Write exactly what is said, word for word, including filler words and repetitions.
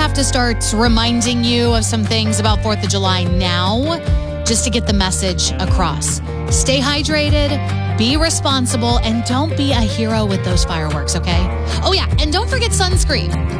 have to start reminding you of some things about fourth of July now just to get the message across. Stay hydrated, be responsible, and don't be a hero with those fireworks, okay? Oh, yeah, and don't forget sunscreen.